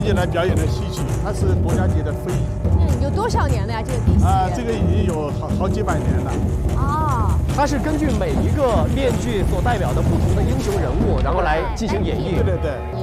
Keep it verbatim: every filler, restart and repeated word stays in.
进来表演的戏曲，它是国家级的非遗。 嗯，有多少年了呀？这个底戏？ 啊，这个已经有好好几百年了。 啊， 它是根据每一个面具所代表的不同的英雄人物，然后来进行演绎。 对对对。